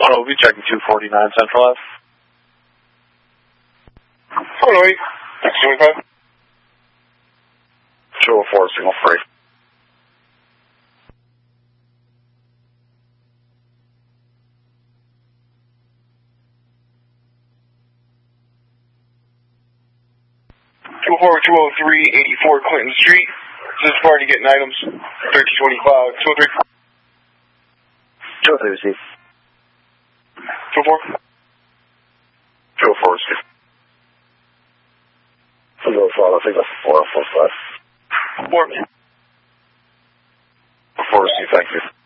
we'll be checking 249 Central Ave. Illinois, 625. 204, signal free. Two 203 84 Clinton Street. This is party getting items. 1325. 203. 203 receive. 204. 204 receive. 204, I think that's 445. 4. 4 receive, thank you.